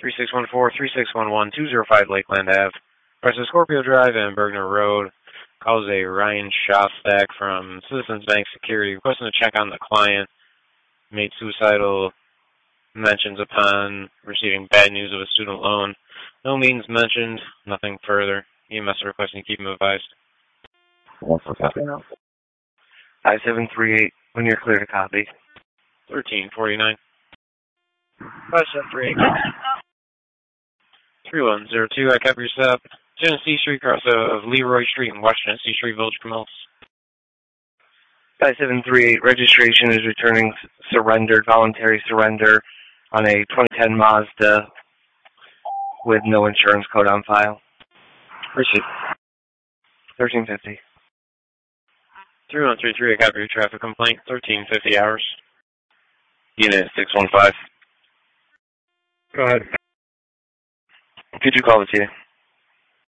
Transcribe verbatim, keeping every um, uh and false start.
three six one four, three six one one, two oh five Lakeland Avenue. Press Scorpio Drive and Bergner Road. Calls a Ryan Shostak from Citizens Bank Security, requesting to check on the client. Made suicidal mentions upon receiving bad news of a student loan. No means mentioned, nothing further. E M S requesting to keep him advised. What's the copy now? five seven three eight, when you're clear to copy. thirteen forty-nine. five seven three eight. three one zero two, I copy your stop. Genesee Street, cross of Leroy Street and West Genesee Street, Village Camels. five seven three eight, registration is returning surrendered, voluntary surrender on a twenty ten Mazda with no insurance code on file. Receipt. thirteen fifty. three one three three, I copy your traffic complaint. thirteen fifty hours. Unit six one five. Go ahead. Could you call the T A?